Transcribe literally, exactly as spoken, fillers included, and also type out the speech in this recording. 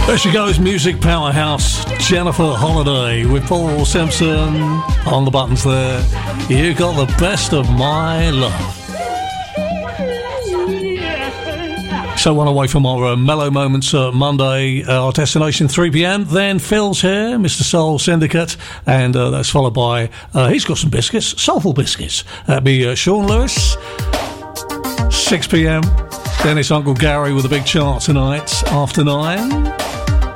There she goes, music powerhouse Jennifer Holliday with Paul Simpson on the buttons there. You got the best of my love. So one away from our uh, Mellow Moments uh, Monday, uh, our destination three p.m. Then Phil's here, Mister Soul Syndicate, and uh, that's followed by, uh, he's got some biscuits, soulful biscuits. That'd be uh, Sean Lewis, six p.m. Then it's Uncle Gary with a big chart tonight after nine.